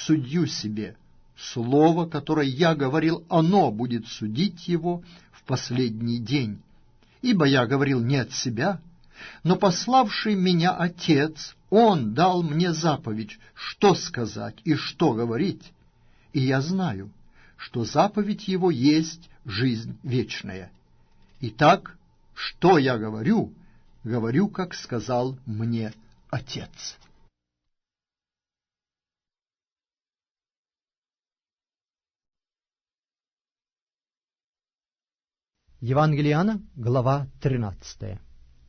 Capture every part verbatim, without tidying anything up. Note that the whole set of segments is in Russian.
судью себе. Слово, которое я говорил, оно будет судить его в последний день. Ибо я говорил не от себя, но пославший меня Отец, Он дал мне заповедь, что сказать и что говорить. И я знаю, что заповедь Его есть жизнь вечная. Итак, что я говорю, говорю, как сказал мне Отец». Евангелие Иоанна, глава тринадцатая.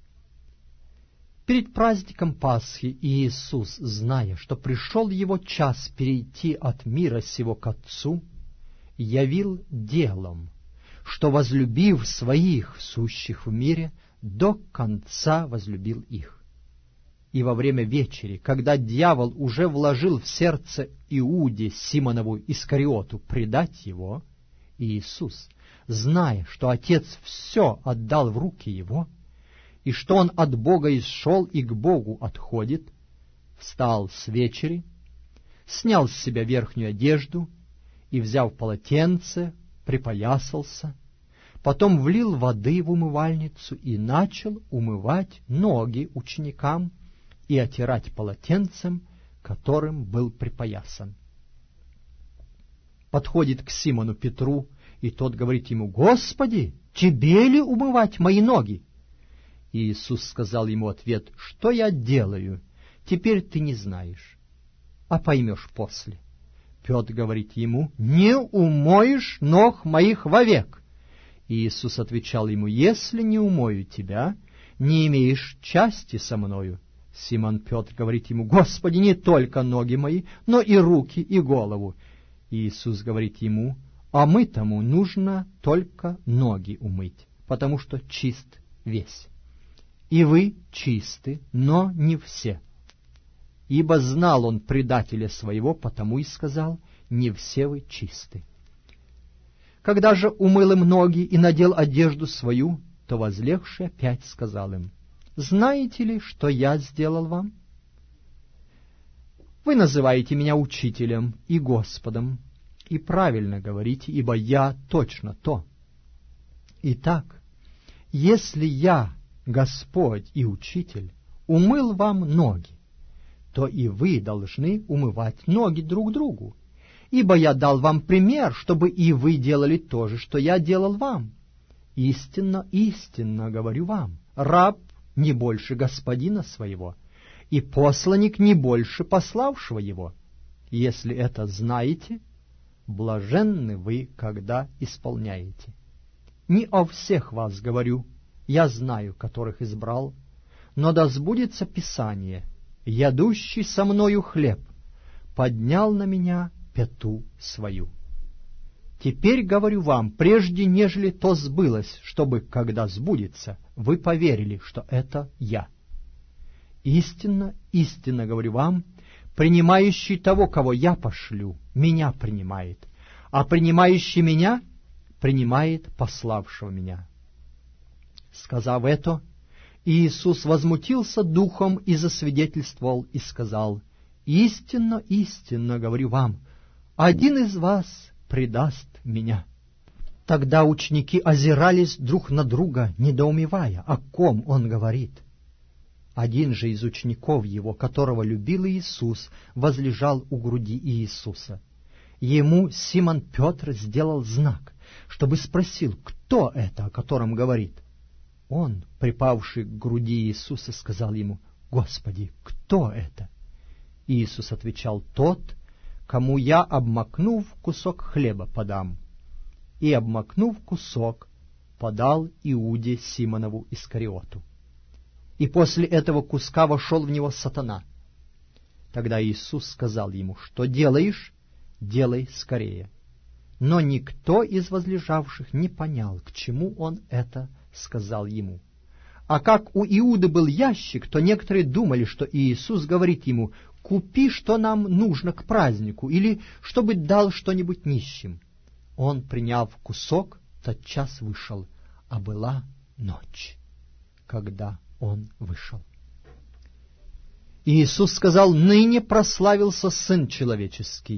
Перед праздником Пасхи Иисус, зная, что пришел Его час перейти от мира сего к Отцу, явил делом, что, возлюбив своих, сущих в мире, до конца возлюбил их. И во время вечери, когда дьявол уже вложил в сердце Иуде Симонову Искариоту предать Его, Иисус, зная, что Отец все отдал в руки Его, и что Он от Бога исшел и к Богу отходит, встал с вечери, снял с себя верхнюю одежду и, взяв полотенце, припоясался, потом влил воды в умывальницу и начал умывать ноги ученикам и отирать полотенцем, которым был припоясан. Подходит к Симону Петру, и тот говорит ему: «Господи, тебе ли умывать мои ноги?» И Иисус сказал ему ответ: «Что я делаю, теперь ты не знаешь, а поймешь после». Петр говорит ему: «Не умоешь ног моих вовек». И Иисус отвечал ему: «Если не умою тебя, не имеешь части со мною». Симон Петр говорит ему: «Господи, не только ноги мои, но и руки, и голову». И Иисус говорит ему: «А мытому нужно только ноги умыть, потому что чист весь. И вы чисты, но не все». Ибо знал он предателя своего, потому и сказал: «Не все вы чисты». Когда же умыл им ноги и надел одежду свою, то, возлегший, опять сказал им: «Знаете ли, что я сделал вам? Вы называете меня учителем и Господом, и правильно говорите, ибо я точно то. Итак, если я, Господь и Учитель, умыл вам ноги, то и вы должны умывать ноги друг другу. Ибо я дал вам пример, чтобы и вы делали то же, что я делал вам. Истинно, истинно говорю вам, раб не больше господина своего, и посланник не больше пославшего его. Если это знаете, блаженны вы, когда исполняете. Не о всех вас говорю, я знаю, которых избрал, но да сбудется Писание: ядущий со мною хлеб поднял на меня пяту свою. Теперь говорю вам, прежде нежели то сбылось, чтобы, когда сбудется, вы поверили, что это я. Истинно, истинно говорю вам, принимающий того, кого я пошлю, меня принимает, а принимающий меня принимает пославшего меня». Сказав это, Иисус возмутился духом и засвидетельствовал и сказал: «Истинно, истинно говорю вам, один из вас предаст меня». Тогда ученики озирались друг на друга, недоумевая, о ком он говорит. Один же из учеников его, которого любил Иисус, возлежал у груди Иисуса. Ему Симон Петр сделал знак, чтобы спросил, кто это, о котором говорит. Он, припавший к груди Иисуса, сказал ему: «Господи, кто это?» Иисус отвечал: «Тот, кому я, обмакнув кусок хлеба, подам». И, обмакнув кусок, подал Иуде Симонову Искариоту. И после этого куска вошел в него сатана. Тогда Иисус сказал ему: «Что делаешь? Делай скорее». Но никто из возлежавших не понял, к чему он это сказал ему. А как у Иуды был ящик, то некоторые думали, что Иисус говорит ему: «Купи, что нам нужно к празднику», или «чтобы дал что-нибудь нищим». Он, приняв кусок, тотчас вышел, а была ночь, когда он вышел. Иисус сказал: «Ныне прославился Сын Человеческий,